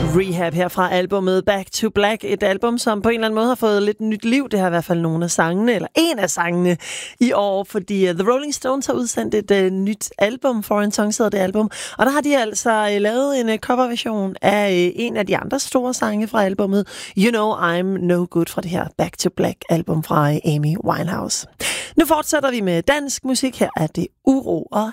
Rehab her fra albumet Back to Black. Et album, som på en eller anden måde har fået lidt nyt liv. Det har i hvert fald nogle af sangene, eller en af sangene i år, fordi The Rolling Stones har udsendt et nyt album. Foreign Tongues hedder det album. Og der har de altså lavet en coverversion af en af de andre store sange fra albumet, You Know I'm No Good, fra det her Back to Black album fra Amy Winehouse. Nu fortsætter vi med dansk musik. Her er det Uro og